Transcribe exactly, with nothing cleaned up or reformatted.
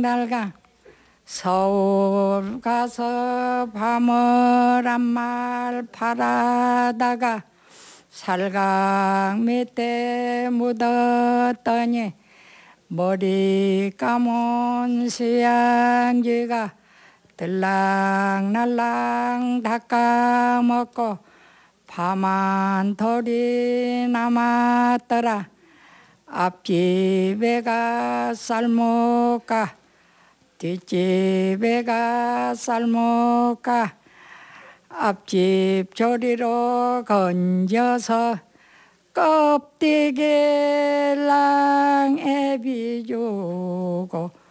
달강 서울 가서 밤을 한 말 팔아다가 살강 밑에 묻었더니 머리 감은 수양쥐가 들락날락 닦아먹고 파만 돌이 남았더라. 앞집에 가 쌀먹가 뒷집에 가 쌀먹가 앞집 조리로 건져서 껍데기랑 애비 주고